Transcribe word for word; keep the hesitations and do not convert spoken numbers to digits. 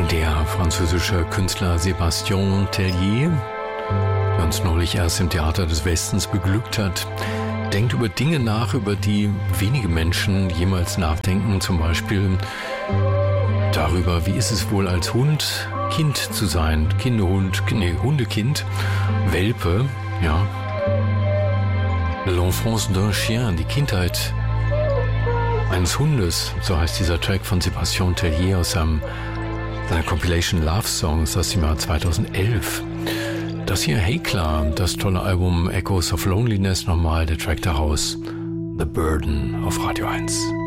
Der französische Künstler Sébastien Tellier, der uns neulich erst im Theater des Westens beglückt hat, denkt über Dinge nach, über die wenige Menschen jemals nachdenken. Zum Beispiel darüber, wie ist es wohl als Hund, Kind zu sein. Kinderhund, nee, Hundekind, Welpe, ja. L'enfance d'un chien, die Kindheit eines Hundes, so heißt dieser Track von Sébastien Tellier aus seinem, seiner Compilation Love Songs aus dem Jahr zweitausendelf. Das hier, hey klar, das tolle Album Echoes of Loneliness nochmal, der Track daraus, The Burden auf Radio eins.